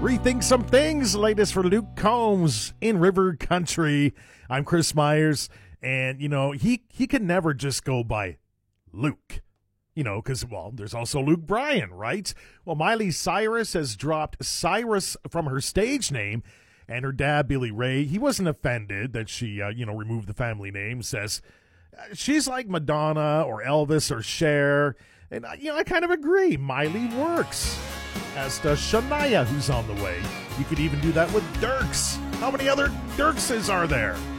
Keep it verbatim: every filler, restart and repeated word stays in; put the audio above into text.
Rethink Some Things, latest for Luke Combs in River Country. I'm Chris Myers, and, you know, he, he can never just go by Luke. You know, because, well, there's also Luke Bryan, right? Well, Miley Cyrus has dropped Cyrus from her stage name, and her dad, Billy Ray, he wasn't offended that she, uh, you know, removed the family name, says she's like Madonna or Elvis or Cher. And, uh, you know, I kind of agree. Miley works. As does Shania, who's on the way. You could even do that with Dirks. How many other Dirkses are there?